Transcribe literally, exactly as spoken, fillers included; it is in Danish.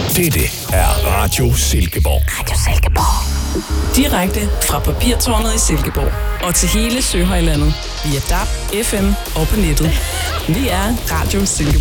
Dette er Radio Silkeborg. Radio Silkeborg. Direkte fra Papirtårnet i Silkeborg og til hele Søhøjlandet via D A B, F M og på nettet. Vi er Radio Silkeborg.